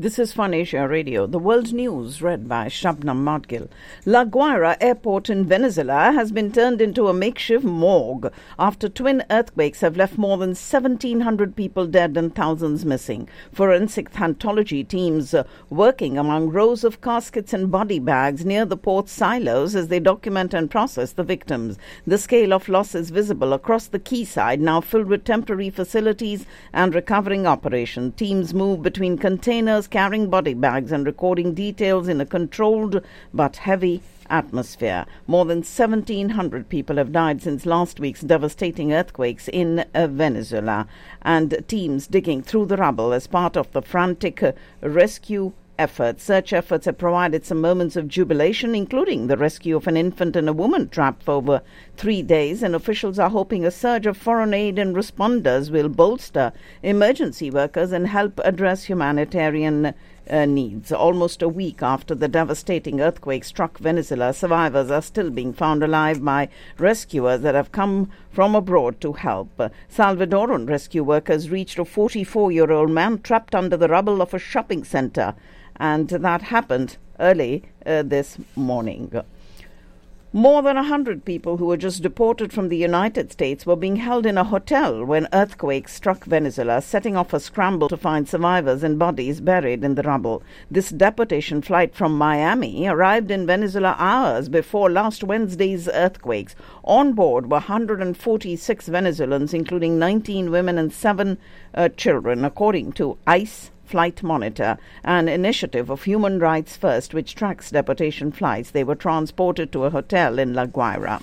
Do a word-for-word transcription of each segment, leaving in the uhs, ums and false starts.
This is Fun Asia Radio. The world news read by Shabnam Madgil. La Guaira airport in Venezuela has been turned into a makeshift morgue after twin earthquakes have left more than seventeen hundred people dead and thousands missing. Forensic thanatology teams uh, working among rows of caskets and body bags near the port's silos as they document and process the victims. The scale of loss is visible across the quayside, now filled with temporary facilities and recovering operation. Teams move between containers carrying body bags and recording details in a controlled but heavy atmosphere. More than seventeen hundred people have died since last week's devastating earthquakes in uh, Venezuela, and teams digging through the rubble as part of the frantic uh, rescue efforts. Search efforts have provided some moments of jubilation, including the rescue of an infant and a woman trapped for over three days, and officials are hoping a surge of foreign aid and responders will bolster emergency workers and help address humanitarian uh, needs. Almost a week after the devastating earthquake struck Venezuela, survivors are still being found alive by rescuers that have come from abroad to help. Salvadoran rescue workers reached a forty-four-year-old man trapped under the rubble of a shopping center, and that happened early uh, this morning. More than one hundred people who were just deported from the United States were being held in a hotel when earthquakes struck Venezuela, setting off a scramble to find survivors and bodies buried in the rubble. This deportation flight from Miami arrived in Venezuela hours before last Wednesday's earthquakes. On board were one hundred forty-six Venezuelans, including nineteen women and seven uh, children, according to ICE Flight Monitor, an initiative of Human Rights First which tracks deportation flights. They were transported to a hotel in La Guaira.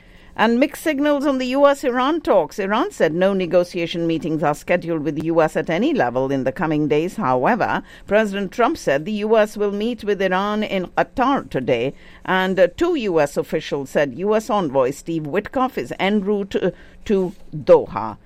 And mixed signals on the U S Iran talks. Iran said no negotiation meetings are scheduled with the U S at any level in the coming days. However, President Trump said the U S will meet with Iran in Qatar today. And uh, two U S officials said U S envoy Steve Witkoff is en route to, to Doha.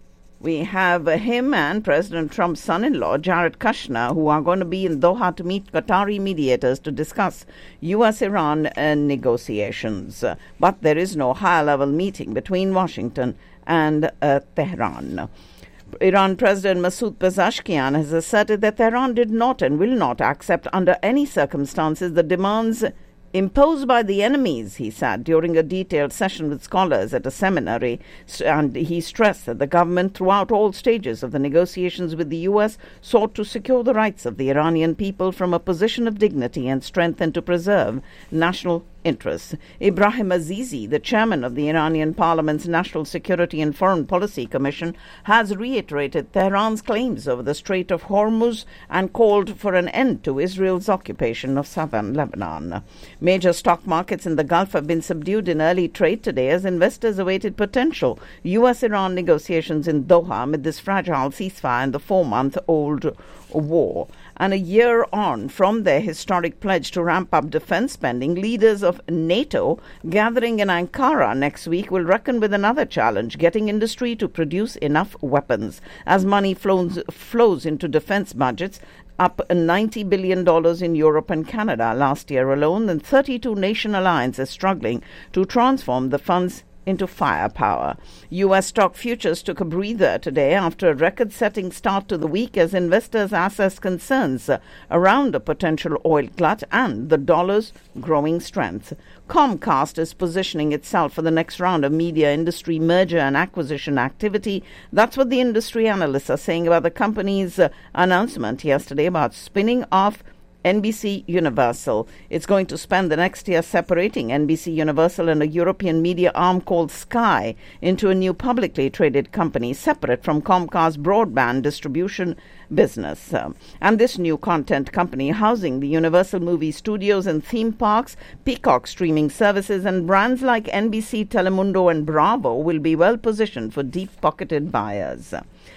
We have uh, him and President Trump's son-in-law, Jared Kushner, who are going to be in Doha to meet Qatari mediators to discuss U S Iran uh, negotiations. Uh, but there is no high-level meeting between Washington and uh, Tehran. Iran President Masoud Pezeshkian has asserted that Tehran did not and will not accept under any circumstances the demands imposed by the enemies, he said, during a detailed session with scholars at a seminary, and he stressed that the government throughout all stages of the negotiations with the U S sought to secure the rights of the Iranian people from a position of dignity and strength and to preserve national interests. Ibrahim Azizi, the chairman of the Iranian Parliament's National Security and Foreign Policy Commission, has reiterated Tehran's claims over the Strait of Hormuz and called for an end to Israel's occupation of southern Lebanon. Major stock markets in the Gulf have been subdued in early trade today as investors awaited potential U S Iran negotiations in Doha amid this fragile ceasefire and the four-month-old war. And a year on from their historic pledge to ramp up defense spending, leaders of NATO gathering in Ankara next week will reckon with another challenge, getting industry to produce enough weapons. As money flows, flows into defense budgets, up ninety billion dollars in Europe and Canada last year alone, and thirty-two nation alliances struggling to transform the funds into firepower. U S stock futures took a breather today after a record-setting start to the week as investors assessed concerns around a potential oil glut and the dollar's growing strength. Comcast is positioning itself for the next round of media industry merger and acquisition activity. That's what the industry analysts are saying about the company's uh, announcement yesterday about spinning off N B C Universal. It's going to spend the next year separating N B C Universal and a European media arm called Sky into a new publicly traded company separate from Comcast broadband distribution business. Um, and this new content company, housing the Universal movie studios and theme parks, Peacock streaming services, and brands like N B C, Telemundo, and Bravo, will be well positioned for deep-pocketed buyers.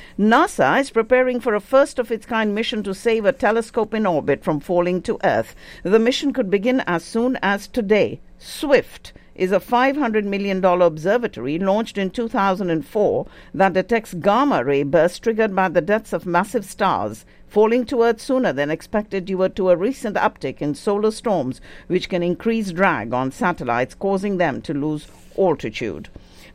NASA is preparing for a first-of-its-kind mission to save a telescope in orbit from falling to Earth. The mission could begin as soon as today. SWIFT is a five hundred million dollars observatory launched in two thousand four that detects gamma-ray bursts triggered by the deaths of massive stars falling to Earth sooner than expected due to a recent uptick in solar storms, which can increase drag on satellites, causing them to lose altitude.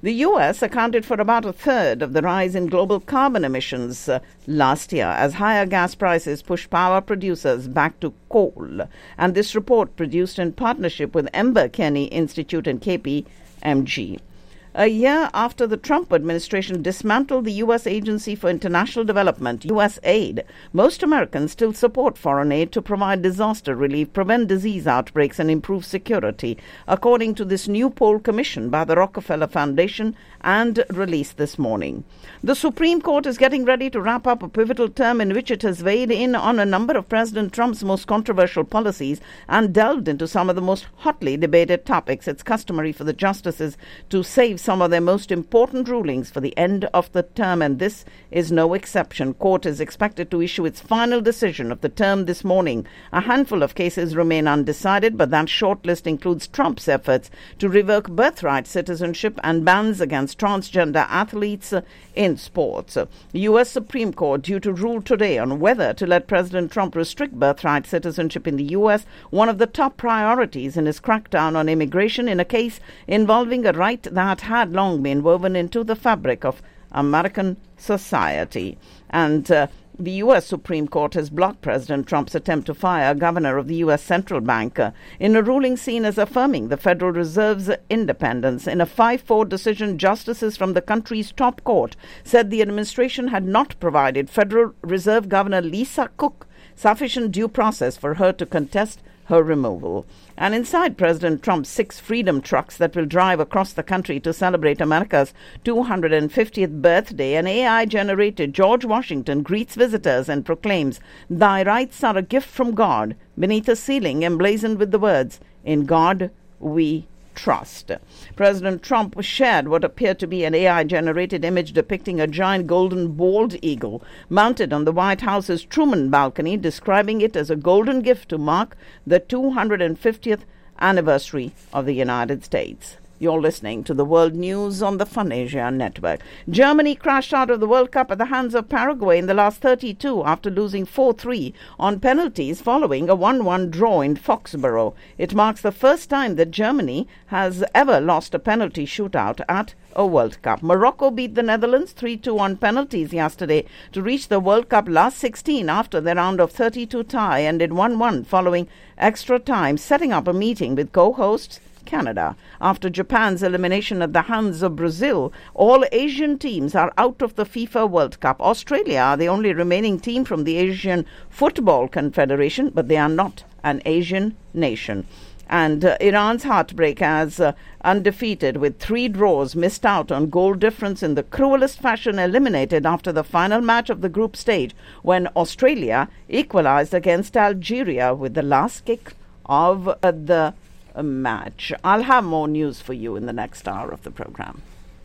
The U S accounted for about a third of the rise in global carbon emissions uh, last year as higher gas prices pushed power producers back to coal. And this report, produced in partnership with Ember Kenny Institute and K P M G. A year after the Trump administration dismantled the U S Agency for International Development, U S A I D, most Americans still support foreign aid to provide disaster relief, prevent disease outbreaks, and improve security, according to this new poll commissioned by the Rockefeller Foundation and released this morning. The Supreme Court is getting ready to wrap up a pivotal term in which it has weighed in on a number of President Trump's most controversial policies and delved into some of the most hotly debated topics. It's customary for the justices to save some of their most important rulings for the end of the term, and this is no exception. Court is expected to issue its final decision of the term this morning. A handful of cases remain undecided, but that shortlist includes Trump's efforts to revoke birthright citizenship and bans against transgender athletes in sports. The U S Supreme Court due to rule today on whether to let President Trump restrict birthright citizenship in the U S, one of the top priorities in his crackdown on immigration in a case involving a right that had long been woven into the fabric of American society. And uh, the U S Supreme Court has blocked President Trump's attempt to fire a governor of the U S Central Bank uh, in a ruling seen as affirming the Federal Reserve's independence. In a five four decision, justices from the country's top court said the administration had not provided Federal Reserve Governor Lisa Cook sufficient due process for her to contest her removal. And inside President Trump's six Freedom trucks that will drive across the country to celebrate America's two hundred fiftieth birthday, an A I-generated George Washington greets visitors and proclaims, "Thy rights are a gift from God," beneath a ceiling emblazoned with the words, "In God we trust." President Trump shared what appeared to be an A I-generated image depicting a giant golden bald eagle mounted on the White House's Truman balcony, describing it as a golden gift to mark the two hundred fiftieth anniversary of the United States. You're listening to the World News on the Fun Asia Network. Germany crashed out of the World Cup at the hands of Paraguay in the last thirty-two after losing four three on penalties following a one one draw in Foxborough. It marks the first time that Germany has ever lost a penalty shootout at a World Cup. Morocco beat the Netherlands three two on penalties yesterday to reach the World Cup last sixteen after their round of thirty-two tie ended one one following extra time, setting up a meeting with co-hosts Canada. After Japan's elimination at the hands of Brazil, all Asian teams are out of the FIFA World Cup. Australia are the only remaining team from the Asian Football Confederation, but they are not an Asian nation. And uh, Iran's heartbreak as uh, undefeated with three draws, missed out on goal difference in the cruelest fashion, eliminated after the final match of the group stage when Australia equalized against Algeria with the last kick of uh, the uh, match. I'll have more news for you in the next hour of the program.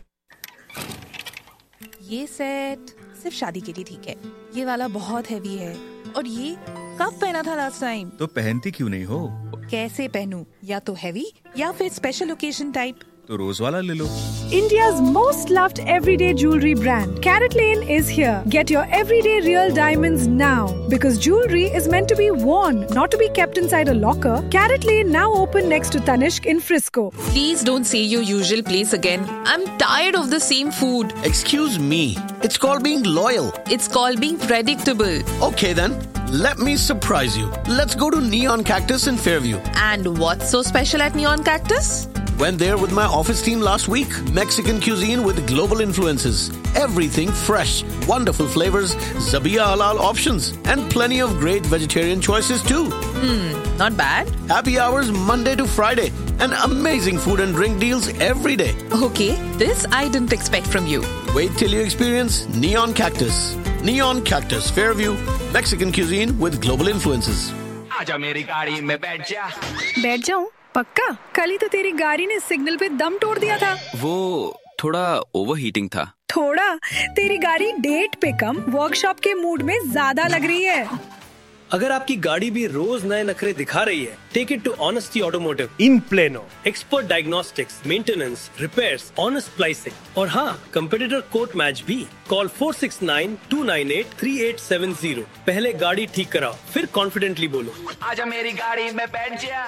ये set सिर्फ शादी के लिए ठीक है, ये वाला बहुत हैवी है, और ये कब पहना था लास्ट टाइम? तो पहनती क्यों नहीं हो? कैसे पहनूं? या तो हैवी या फिर स्पेशल ओकेजन टाइप? तो रोज वाला ले लो। India's most loved everyday jewelry brand, Carrot Lane, is here. Get your everyday real diamonds now. Because jewelry is meant to be worn, not to be kept inside a locker. Carrot Lane now open next to Tanishq in Frisco. Please don't say your usual place again. I'm tired of the same food. Excuse me. It's called being loyal. It's called being predictable. Okay then. Let me surprise you. Let's go to Neon Cactus in Fairview. And what's so special at Neon Cactus? Went there with my office team last week. Mexican cuisine with global influences. Everything fresh. Wonderful flavors. Zabiya halal options. And plenty of great vegetarian choices too. Hmm, not bad. Happy hours Monday to Friday. And amazing food and drink deals every day. Okay, this I didn't expect from you. Wait till you experience Neon Cactus. Neon Cactus, Fairview. Mexican cuisine with global influences. आजा मेरी गाड़ी में बैठ जा। बैठ जाऊं? पक्का? कल ही तो तेरी गाड़ी ने सिग्नल पे दम तोड़ दिया था। वो थोड़ा ओवरहीटिंग था। थोड़ा? तेरी गाड़ी डेट पे कम वर्कशॉप के मूड में ज्यादा लग रही है। अगर आपकी गाड़ी भी रोज नए नखरे दिखा रही है, take it to honesty automotive in plano. Expert diagnostics, maintenance, repairs, honest pricing और हाँ, कंपेटिटर कोट मैच भी। Call four six nine to nine eight three eight seven zero. पहले गाड़ी ठीक कराओ, फिर कॉन्फिडेंटली बोलो, आजा मेरी गाड़ी में बैठ जा।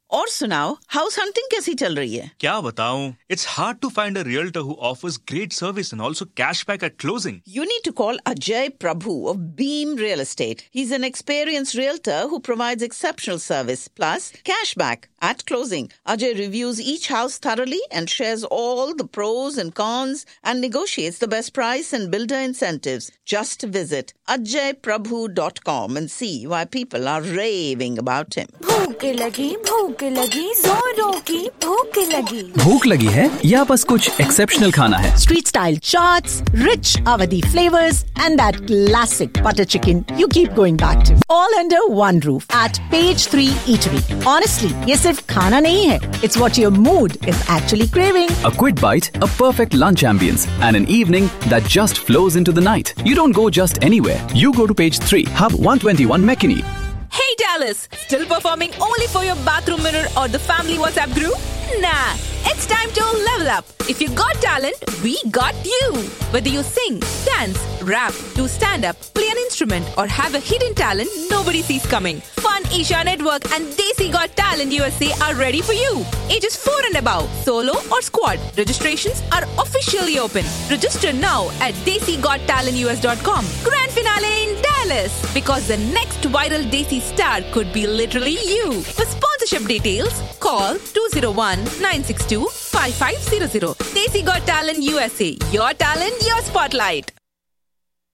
और सुनाओ, हाउस हंटिंग कैसी चल रही है? क्या बताऊं? It's hard to find a realtor who offers great service and also cashback at closing. You need to call Ajay Prabhu of Beam Real Estate. He's an experienced realtor who provides exceptional service plus cashback at closing. Ajay reviews each house thoroughly and shares all the pros and cons and negotiates the best price and builder incentives. Just visit ajay prabhu dot com and see why people are raving about him. भूख लगी भूख लगी जोरों की भूख लगी भूख लगी है या बस कुछ एक्सेप्शनल खाना है? Street style chaats, rich Awadhi flavors and that classic butter chicken you keep going back to. All under one roof at Page three Eatery. Honestly, ये सिर्फ खाना नहीं है. It's what your mood is actually craving. A quick bite, a perfect lunch ambience and an evening that just flows into the night. You don't go just anywhere. You go to Page three, Hub one twenty-one McKinney. Hey Dallas, still performing only for your bathroom mirror or the family WhatsApp group? Nah, it's time to level up. If you got talent, we got you. Whether you sing, dance, rap, do stand-up, play an instrument or have a hidden talent nobody sees coming, Fun Asia Network and Desi Got Talent U S A are ready for you. Ages four and above, solo or squad. Registrations are officially open. Register now at desi got talent u s dot com. Grand finale in Dallas because the next viral Desi star could be literally you. For sponsorship details, call two oh one, nine six two, five five zero zero. Desi Got Talent U S A. Your talent, your spotlight.